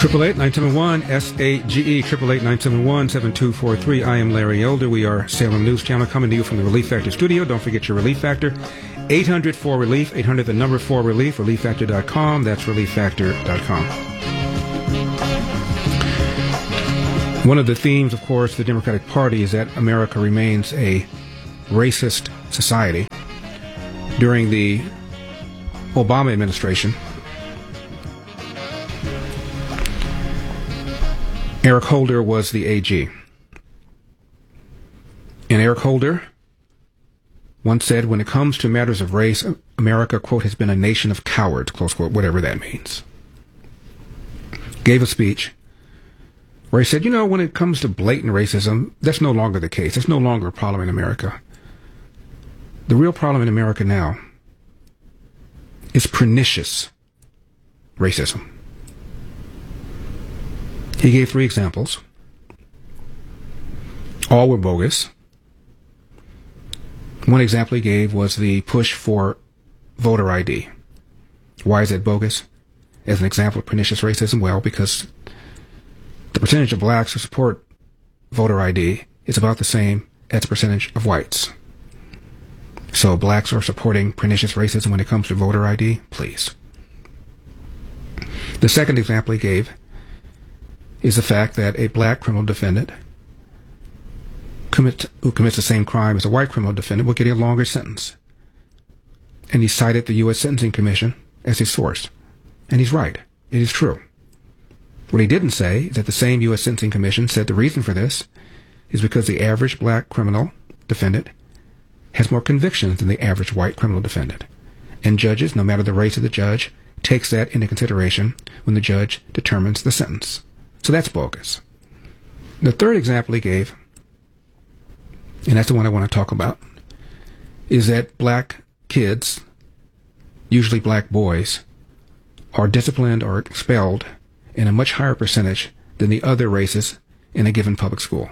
888-971-SAGE, 888-971-7243. I am Larry Elder. We are Salem News Channel coming to you from the Relief Factor studio. Don't forget your Relief Factor. 800-4RELIEF, 800 the number 4RELIEF, ReliefFactor.com. That's ReliefFactor.com. One of the themes, of course, of the Democratic Party is that America remains a racist society. During the Obama administration, Eric Holder was the AG. And Eric Holder once said, when it comes to matters of race, America, quote, has been a nation of cowards, close quote, whatever that means. Gave a speech where he said, when it comes to blatant racism, that's no longer the case. It's no longer a problem in America. The real problem in America now is pernicious racism. He gave 3 examples. All were bogus. One example he gave was the push for voter ID. Why is it bogus? As an example of pernicious racism, well, because the percentage of blacks who support voter ID is about the same as the percentage of whites. So blacks are supporting pernicious racism when it comes to voter ID? Please. The second example he gave is the fact that a black criminal defendant who commits the same crime as a white criminal defendant will get a longer sentence. And he cited the U.S. Sentencing Commission as his source. And he's right. It is true. What he didn't say is that the same U.S. Sentencing Commission said the reason for this is because the average black criminal defendant has more convictions than the average white criminal defendant. And judges, no matter the race of the judge, takes that into consideration when the judge determines the sentence. So that's bogus. The third example he gave, and that's the one I want to talk about, is that black kids, usually black boys, are disciplined or expelled in a much higher percentage than the other races in a given public school.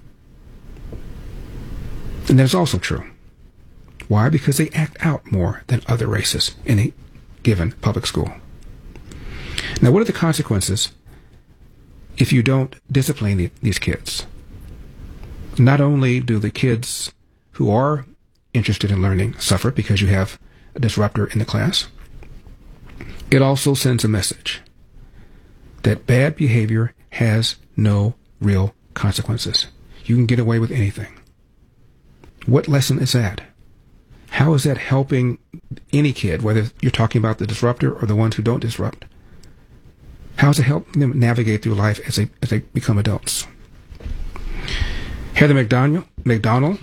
And that's also true. Why? Because they act out more than other races in a given public school. Now, what are the consequences if you don't discipline these kids? Not only do the kids who are interested in learning suffer because you have a disruptor in the class, it also sends a message that bad behavior has no real consequences. You can get away with anything. What lesson is that? How is that helping any kid, whether you're talking about the disruptor or the ones who don't disrupt? How does it help them navigate through life as they become adults? Heather McDonald,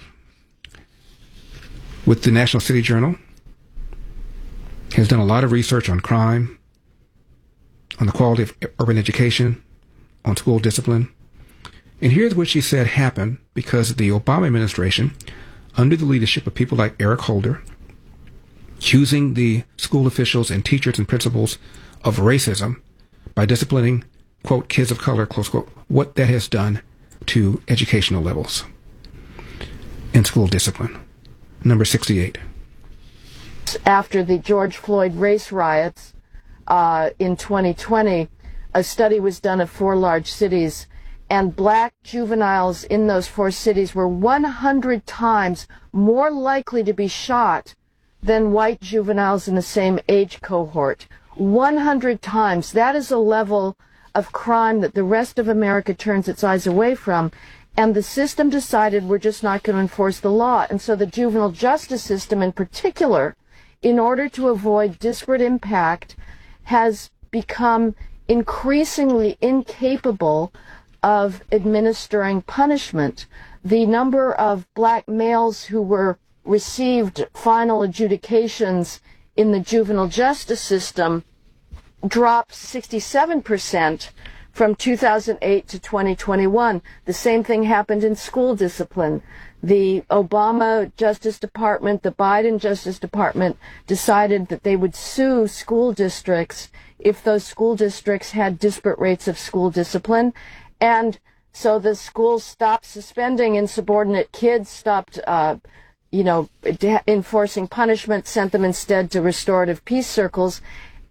with the National City Journal, has done a lot of research on crime, on the quality of urban education, on school discipline. And here's what she said happened because the Obama administration, under the leadership of people like Eric Holder, accusing the school officials and teachers and principals of racism by disciplining, quote, kids of color, close quote, what that has done to educational levels and school discipline. Number 68. After the George Floyd race riots in 2020, a study was done of 4 large cities, and black juveniles in those 4 cities were 100 times more likely to be shot than white juveniles in the same age cohort. 100 times. That is a level of crime that the rest of America turns its eyes away from. And the system decided we're just not going to enforce the law. And so the juvenile justice system in particular, in order to avoid disparate impact, has become increasingly incapable of administering punishment. The number of black males who received final adjudications in the juvenile justice system dropped 67% from 2008 to 2021. The same thing happened in school discipline. The Obama Justice Department, the Biden Justice Department decided that they would sue school districts if those school districts had disparate rates of school discipline. And so the schools stopped suspending insubordinate kids, stopped enforcing punishment, sent them instead to restorative peace circles.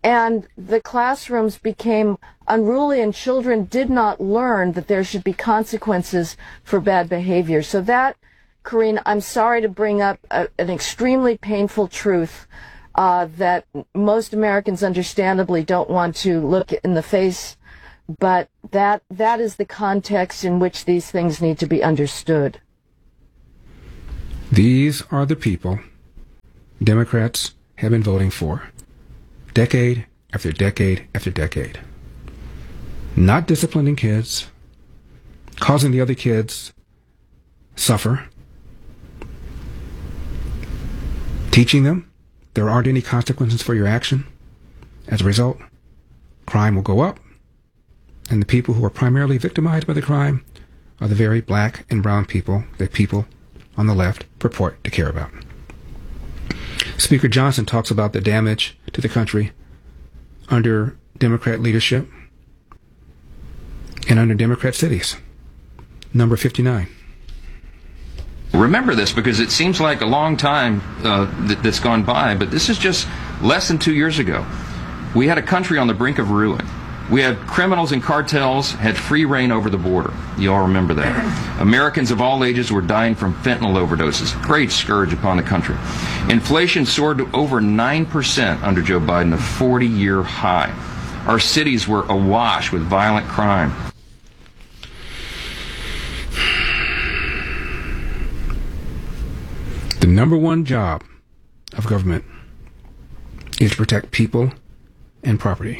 And the classrooms became unruly, and children did not learn that there should be consequences for bad behavior. So that, Corinne, I'm sorry to bring up an extremely painful truth that most Americans understandably don't want to look in the face, but that is the context in which these things need to be understood. These are the people Democrats have been voting for, decade after decade after decade. Not disciplining kids, causing the other kids suffer, teaching them there aren't any consequences for your action. As a result, crime will go up, and the people who are primarily victimized by the crime are the very black and brown people that people on the left purport to care about. Speaker Johnson talks about the damage to the country under Democrat leadership and under Democrat cities. Number 59. Remember this because it seems like a long time that's gone by, but this is just less than 2 years ago. We had a country on the brink of ruin. We had criminals and cartels had free reign over the border. You all remember that. Americans of all ages were dying from fentanyl overdoses, great scourge upon the country. Inflation soared to over 9% under Joe Biden, a 40-year high. Our cities were awash with violent crime. The number one job of government is to protect people and property,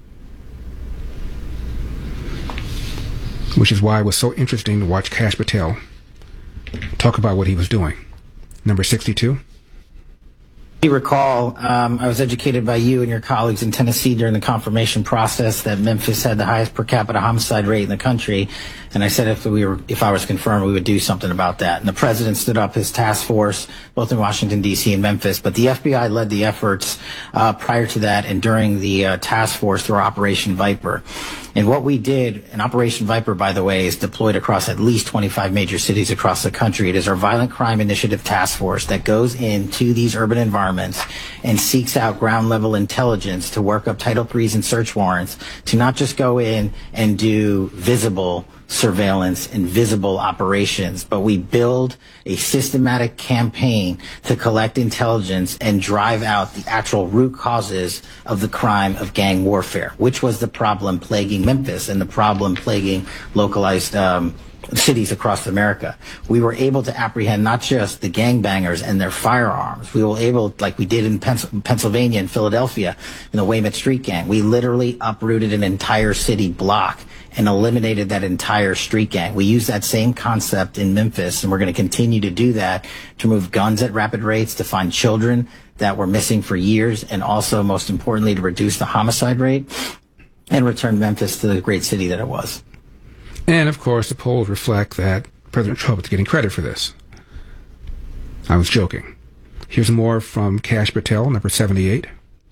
which is why it was so interesting to watch Kash Patel talk about what he was doing. Number 62. You recall, I was educated by you and your colleagues in Tennessee during the confirmation process that Memphis had the highest per capita homicide rate in the country, and I said if I was confirmed, we would do something about that. And the president stood up his task force, both in Washington, D.C. and Memphis, but the FBI led the efforts prior to that and during the task force through Operation Viper. And what we did, and Operation Viper, by the way, is deployed across at least 25 major cities across the country. It is our Violent Crime Initiative Task Force that goes into these urban environments and seeks out ground-level intelligence to work up Title IIIs and search warrants to not just go in and do visible surveillance and visible operations, but we build a systematic campaign to collect intelligence and drive out the actual root causes of the crime of gang warfare, which was the problem plaguing Memphis and the problem plaguing localized cities across America. We were able to apprehend not just the gangbangers and their firearms. We were able, like we did in Pennsylvania and Philadelphia, in the Weymouth Street Gang, we literally uprooted an entire city block and eliminated that entire street gang. We use that same concept in Memphis, and we're going to continue to do that to remove guns at rapid rates, to find children that were missing for years, and also, most importantly, to reduce the homicide rate and return Memphis to the great city that it was. And, of course, the polls reflect that President Trump is getting credit for this. I was joking. Here's more from Kash Patel, number 78.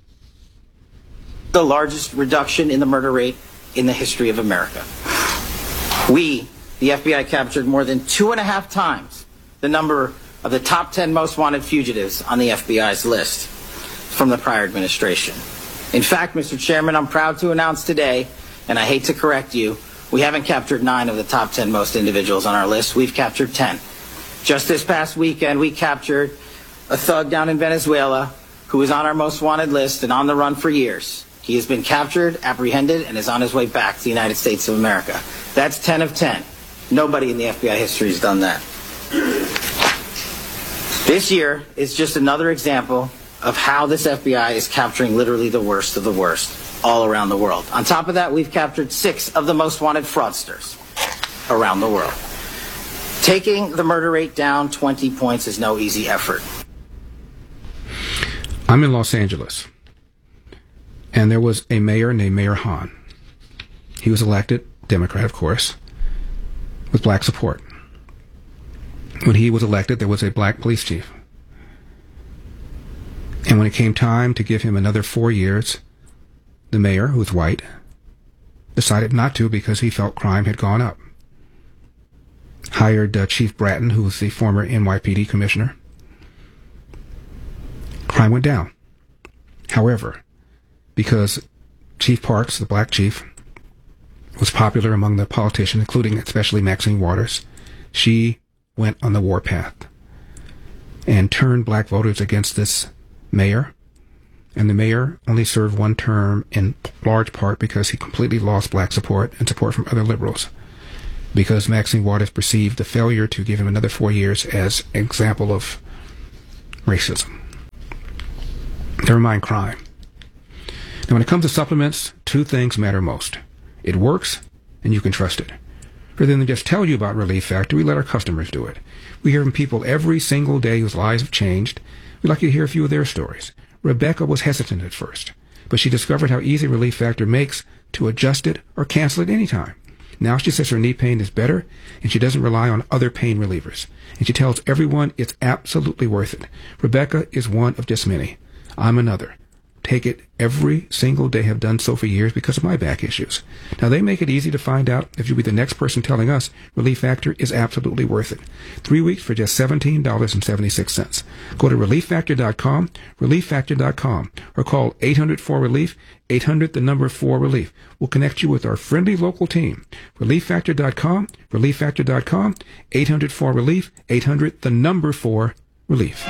The largest reduction in the murder rate in the history of America. We, the FBI, captured more than 2.5 times the number of the top 10 most wanted fugitives on the FBI's list from the prior administration. In fact, Mr. Chairman, I'm proud to announce today, and I hate to correct you, we haven't captured 9 of the top 10 most individuals on our list. We've captured 10. Just this past weekend, we captured a thug down in Venezuela who was on our most wanted list and on the run for years. He has been captured, apprehended, and is on his way back to the United States of America. That's 10 of 10. Nobody in the FBI history has done that. This year is just another example of how this FBI is capturing literally the worst of the worst all around the world. On top of that, we've captured 6 of the most wanted fraudsters around the world. Taking the murder rate down 20 points is no easy effort. I'm in Los Angeles, and there was a mayor named Mayor Hahn. He was elected, Democrat, of course, with black support. When he was elected, there was a black police chief. And when it came time to give him another 4 years, the mayor, who was white, decided not to because he felt crime had gone up. Hired Chief Bratton, who was the former NYPD commissioner. Crime went down. However, because Chief Parks, the black chief, was popular among the politicians, including especially Maxine Waters. She went on the warpath and turned black voters against this mayor. And the mayor only served one term in large part because he completely lost black support and support from other liberals, because Maxine Waters perceived the failure to give him another 4 years as an example of racism. Never mind crime. Now, when it comes to supplements, two things matter most. It works, and you can trust it. Rather than just tell you about Relief Factor, we let our customers do it. We hear from people every single day whose lives have changed. We'd like you to hear a few of their stories. Rebecca was hesitant at first, but she discovered how easy Relief Factor makes to adjust it or cancel it anytime. Now she says her knee pain is better, and she doesn't rely on other pain relievers. And she tells everyone it's absolutely worth it. Rebecca is one of just many. I'm another. Take it every single day, have done so for years because of my back issues. Now, they make it easy to find out if you'll be the next person telling us Relief Factor is absolutely worth it. 3 weeks for just $17.76. Go to ReliefFactor.com, ReliefFactor.com, or call 800-4RELIEF, 800-4RELIEF. We'll connect you with our friendly local team. ReliefFactor.com, ReliefFactor.com, 800-4RELIEF, 800-4RELIEF.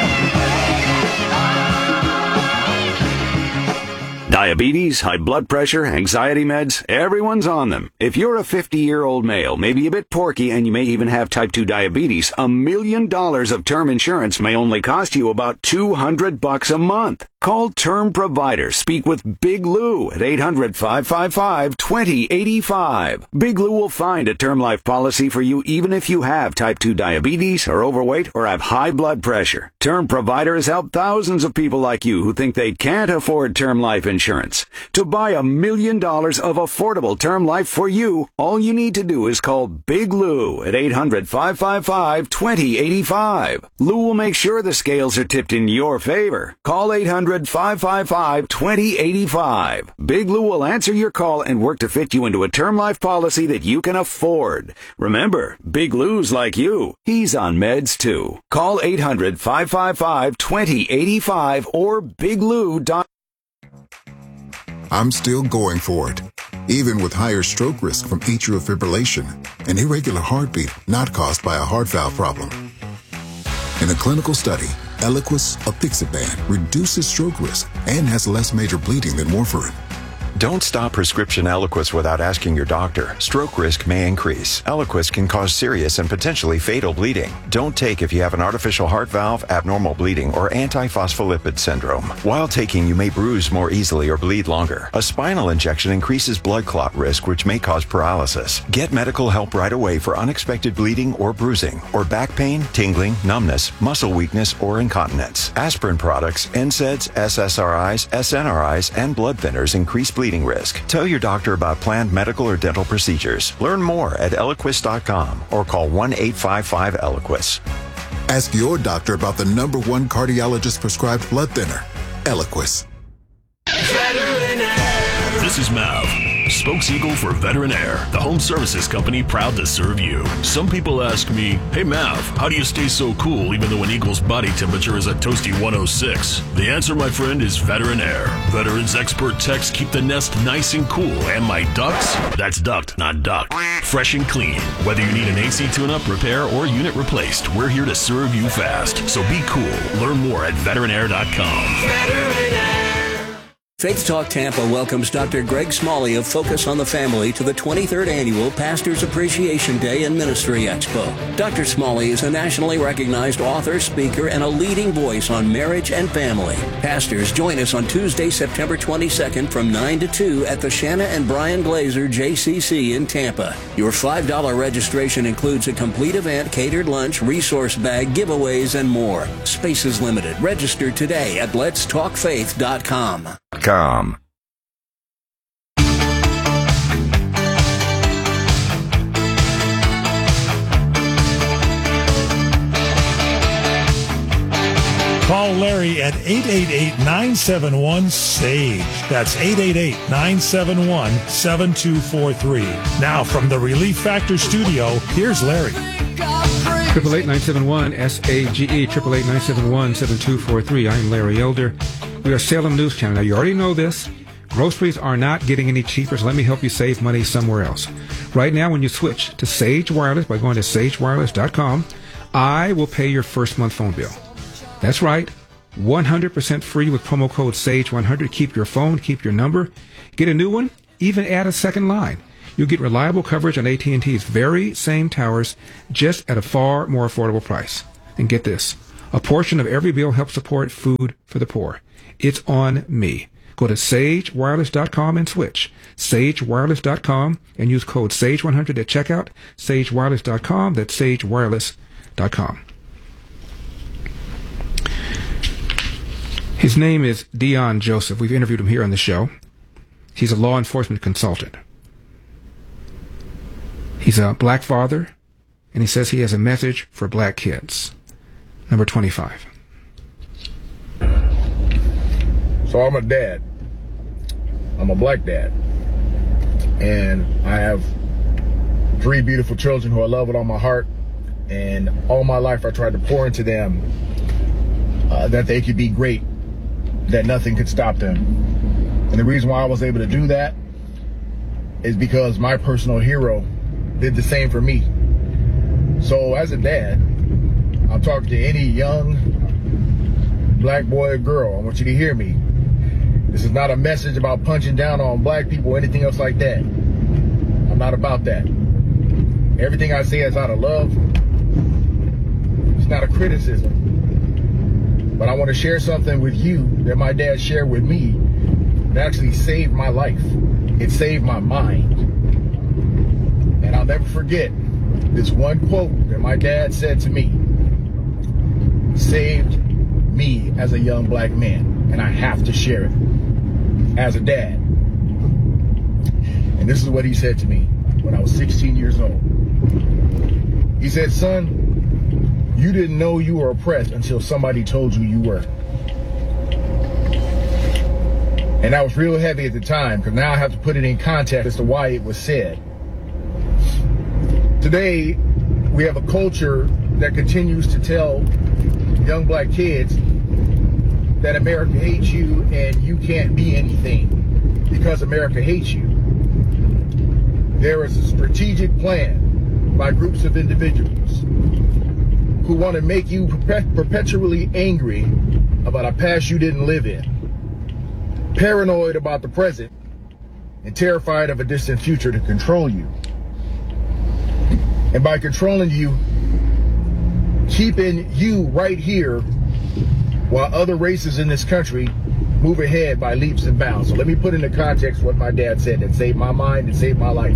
Diabetes, high blood pressure, anxiety meds, everyone's on them. If you're a 50-year-old male, maybe a bit porky, and you may even have type 2 diabetes, $1 million of term insurance may only cost you about $200 a month. Call Term Provider. Speak with Big Lou at 800-555-2085. Big Lou will find a term life policy for you even if you have type 2 diabetes, are overweight, or have high blood pressure. Term Provider has helped thousands of people like you who think they can't afford term life insurance. To buy $1 million of affordable term life for you, all you need to do is call Big Lou at 800-555-2085. Lou will make sure the scales are tipped in your favor. Call 800-555-2085. Big Lou will answer your call and work to fit you into a term life policy that you can afford. Remember, Big Lou's like you. He's on meds too. Call 800-555-2085 or biglou.com. I'm still going for it, even with higher stroke risk from atrial fibrillation, an irregular heartbeat not caused by a heart valve problem. In a clinical study, Eliquis apixaban reduces stroke risk and has less major bleeding than warfarin. Don't stop prescription Eliquis without asking your doctor. Stroke risk may increase. Eliquis can cause serious and potentially fatal bleeding. Don't take if you have an artificial heart valve, abnormal bleeding, or antiphospholipid syndrome. While taking, you may bruise more easily or bleed longer. A spinal injection increases blood clot risk, which may cause paralysis. Get medical help right away for unexpected bleeding or bruising, or back pain, tingling, numbness, muscle weakness, or incontinence. Aspirin products, NSAIDs, SSRIs, SNRIs, and blood thinners increase bleeding risk. Tell your doctor about planned medical or dental procedures. Learn more at Eliquis.com or call 1-855-ELIQUIS. Ask your doctor about the #1 cardiologist prescribed blood thinner, Eliquis. This is Mav, spokes-eagle for Veteran Air, the home services company proud to serve you. Some people ask me, hey Mav, how do you stay so cool even though an eagle's body temperature is a toasty 106? The answer, my friend, is Veteran Air. Veterans expert techs keep the nest nice and cool, and my ducts, that's duct, not duck, fresh and clean. Whether you need an AC tune-up, repair, or unit replaced, we're here to serve you fast. So be cool. Learn more at veteranair.com. Veteran Air. Faith Talk Tampa welcomes Dr. Greg Smalley of Focus on the Family to the 23rd Annual Pastors Appreciation Day and Ministry Expo. Dr. Smalley is a nationally recognized author, speaker, and a leading voice on marriage and family. Pastors, join us on Tuesday, September 22nd from 9 to 2 at the Shanna and Brian Glazer JCC in Tampa. Your $5 registration includes a complete event, catered lunch, resource bag, giveaways, and more. Space is limited. Register today at letstalkfaith.com. Call Larry at 888-971-SAGE. That's 888-971-7243. Now from the Relief Factor studio, here's Larry. 888-971-SAGE, 888-971-7243. I'm Larry Elder. We are Salem News Channel. Now, you already know this. Groceries are not getting any cheaper, so let me help you save money somewhere else. Right now, when you switch to Sage Wireless by going to sagewireless.com, I will pay your first month phone bill. That's right. 100% free with promo code SAGE100. Keep your phone, keep your number. Get a new one, even add a second line. You'll get reliable coverage on AT&T's very same towers, just at a far more affordable price. And get this, a portion of every bill helps support food for the poor. It's on me. Go to sagewireless.com and switch. sagewireless.com and use code SAGE100 at checkout. sagewireless.com, that's sagewireless.com. His name is Dion Joseph. We've interviewed him here on the show. He's a law enforcement consultant. He's a black father, and he says he has a message for black kids. Number 25. So I'm a dad. I'm a black dad. And I have 3 beautiful children who I love with all my heart. And all my life I tried to pour into them that they could be great, that nothing could stop them. And the reason why I was able to do that is because my personal hero did the same for me. So as a dad, I'm talking to any young black boy or girl. I want you to hear me. This is not a message about punching down on black people or anything else like that. I'm not about that. Everything I say is out of love. It's not a criticism. But I want to share something with you that my dad shared with me that actually saved my life. It saved my mind. And I'll never forget this one quote that my dad said to me. Saved me as a young black man. And I have to share it as a dad. And this is what he said to me when I was 16 years old. He said, son, you didn't know you were oppressed until somebody told you you were. And that was real heavy at the time, because now I have to put it in context as to why it was said. Today, we have a culture that continues to tell young black kids that America hates you and you can't be anything because America hates you. There is a strategic plan by groups of individuals who want to make you perpetually angry about a past you didn't live in, paranoid about the present, and terrified of a distant future to control you. And by controlling you, keeping you right here while other races in this country move ahead by leaps and bounds. So let me put into context what my dad said that saved my mind and saved my life.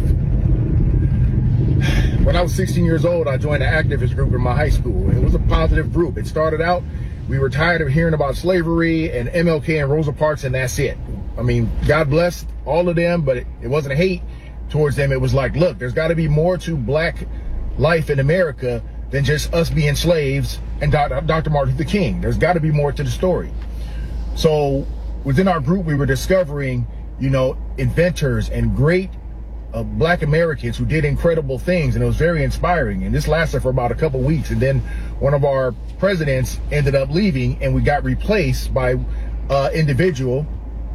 When I was 16 years old, I joined an activist group in my high school. It was a positive group. It started out, we were tired of hearing about slavery and MLK and Rosa Parks, and that's it. I mean, God bless all of them, but it wasn't a hate towards them. It was like, look, there's got to be more to black life in America than just us being slaves and Dr. Martin Luther King. There's got to be more to the story. So within our group, we were discovering, you know, inventors and great black Americans who did incredible things, and it was very inspiring. And this lasted for about a couple weeks, and then one of our presidents ended up leaving, and we got replaced by an individual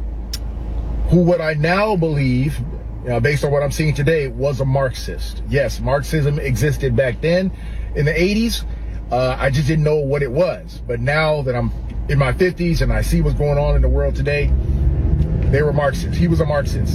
who, what I now believe, based on what I'm seeing today, was a Marxist. Yes, Marxism existed back then in the 80s. I just didn't know what it was. But now that I'm in my 50s and I see what's going on in the world today, they were Marxists. He was a Marxist.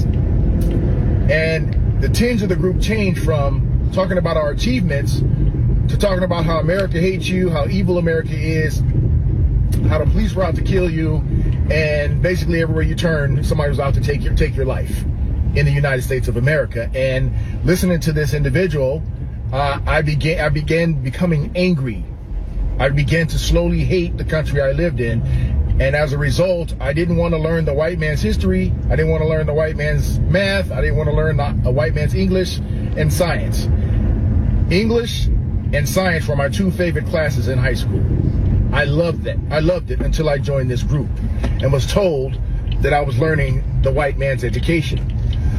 And the tinge of the group changed from talking about our achievements to talking about how America hates you, how evil America is, how the police were out to kill you, and basically everywhere you turn, somebody was out to take your life in the United States of America. And listening to this individual, I began becoming angry. I began to slowly hate the country I lived in. And as a result, I didn't want to learn the white man's history. I didn't want to learn the white man's math. I didn't want to learn the white man's English and science. English and science were my 2 favorite classes in high school. I loved it. I loved it until I joined this group and was told that I was learning the white man's education.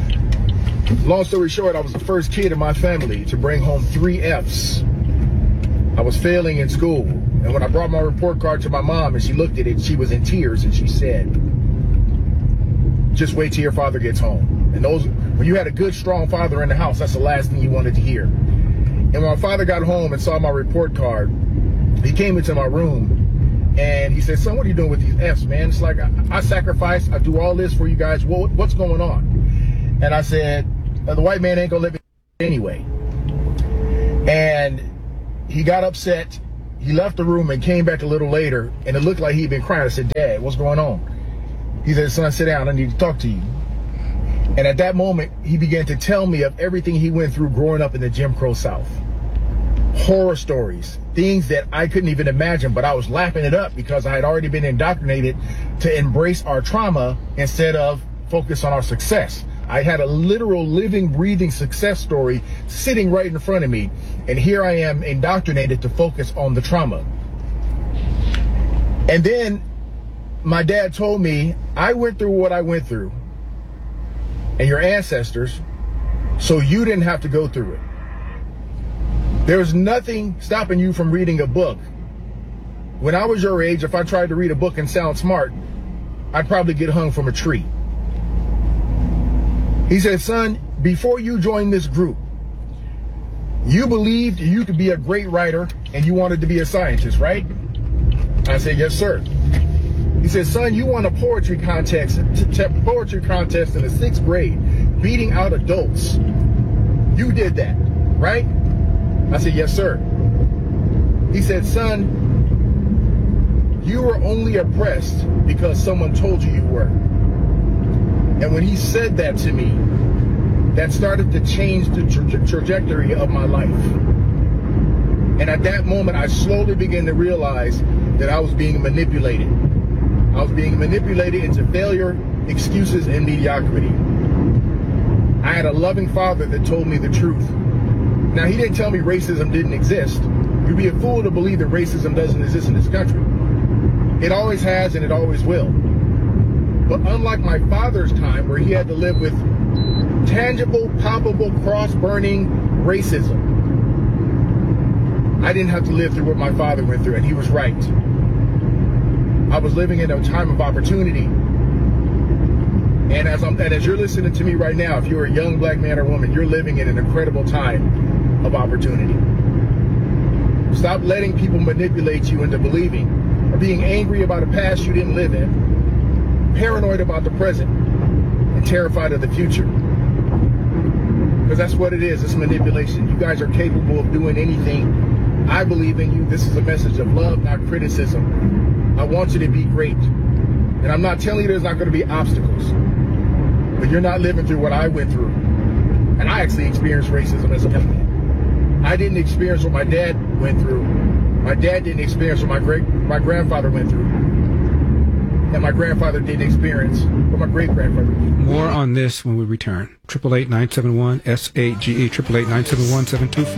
Long story short, I was the first kid in my family to bring home 3 Fs. I was failing in school. And when I brought my report card to my mom and she looked at it, she was in tears and she said, just wait till your father gets home. And when you had a good, strong father in the house, that's the last thing you wanted to hear. And when my father got home and saw my report card, he came into my room and he said, son, what are you doing with these F's, man? It's like, I sacrifice, I do all this for you guys. What's going on? And I said, the white man ain't gonna let me anyway. And he got upset. He left the room and came back a little later, and it looked like he'd been crying. I said, Dad, what's going on? He said, son, sit down. I need to talk to you. And at that moment, he began to tell me of everything he went through growing up in the Jim Crow South. Horror stories, things that I couldn't even imagine, but I was lapping it up because I had already been indoctrinated to embrace our trauma instead of focus on our success. I had a literal living, breathing success story sitting right in front of me. And here I am indoctrinated to focus on the trauma. And then my dad told me, I went through what I went through and your ancestors, so you didn't have to go through it. There's nothing stopping you from reading a book. When I was your age, if I tried to read a book and sound smart, I'd probably get hung from a tree. He said, son, before you joined this group, you believed you could be a great writer and you wanted to be a scientist, right? I said, yes, sir. He said, son, you won a poetry contest in the 6th grade, beating out adults. You did that, right? I said, yes, sir. He said, son, you were only oppressed because someone told you you were. And when he said that to me, that started to change the trajectory of my life. And at that moment, I slowly began to realize that I was being manipulated. I was being manipulated into failure, excuses, and mediocrity. I had a loving father that told me the truth. Now, he didn't tell me racism didn't exist. You'd be a fool to believe that racism doesn't exist in this country. It always has and it always will. But unlike my father's time, where he had to live with tangible, palpable, cross-burning racism, I didn't have to live through what my father went through, and he was right. I was living in a time of opportunity. And as you're listening to me right now, if you're a young black man or woman, you're living in an incredible time of opportunity. Stop letting people manipulate you into believing or being angry about a past you didn't live in, paranoid about the present, and terrified of the future. Because that's what it is, it's manipulation. You guys are capable of doing anything. I believe in you. This is a message of love, not criticism. I want you to be great. And I'm not telling you there's not going to be obstacles, but you're not living through what I went through. And I actually experienced racism as a young man. I didn't experience what my dad went through. My dad didn't experience what my grandfather went through. And my grandfather didn't experience what my great-grandfather did. More on this when we return. 888-971-SAGE, 888-971-7244.